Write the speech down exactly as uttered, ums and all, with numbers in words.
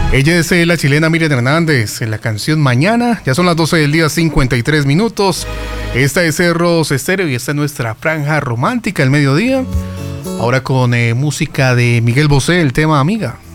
Ella es eh, la chilena Miriam Hernández en la canción Mañana. Ya son las doce del día, cincuenta y tres minutos. Esta es Cerros Estéreo y esta es nuestra franja romántica el mediodía. Ahora con eh, música de Miguel Bosé, el tema Amiga.